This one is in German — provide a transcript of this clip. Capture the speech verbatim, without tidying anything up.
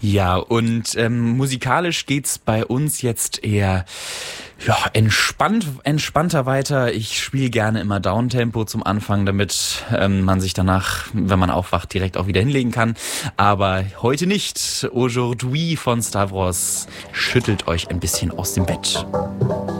Ja, und ähm, musikalisch geht's bei uns jetzt eher ja, entspannt, entspannter weiter. Ich spiele gerne immer Downtempo zum Anfang, damit ähm, man sich danach, wenn man aufwacht, direkt auch wieder hinlegen kann. Aber heute nicht. Aujourd'hui von Stavros schüttelt euch ein bisschen aus dem Bett.